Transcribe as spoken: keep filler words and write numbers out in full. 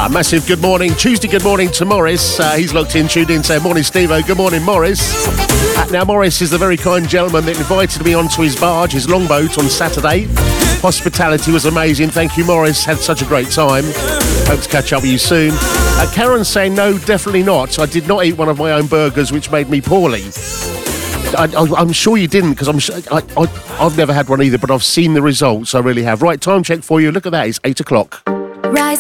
Uh, massive good morning, Tuesday good morning to Morris. Uh, he's locked in, tuned in, saying morning Steve-O, good morning Morris. Uh, now Morris is the very kind gentleman that invited me onto his barge, his longboat on Saturday. Hospitality was amazing, thank you Morris, had such a great time. Hope to catch up with you soon. Uh, Karen's saying no, definitely not. I did not eat one of my own burgers, which made me poorly. I, I, I'm sure you didn't, because I'm sure, I, I, I've never had one either, but I've seen the results, I really have. Right, time check for you, look at that, it's eight o'clock. Rise